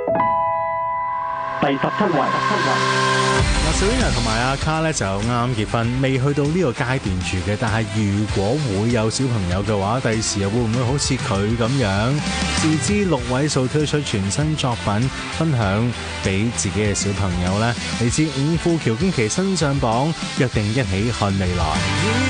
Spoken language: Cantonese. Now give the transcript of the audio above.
第17位。 Serena 同埋阿卡咧就啱啱結婚，未去到呢個階段住嘅。但係如果會有小朋友嘅話，第時又會唔會好似佢咁樣，自知6位數推出全新作品，分享俾自己嘅小朋友呢？嚟自五庫橋驚奇新上榜，約定一起看未來。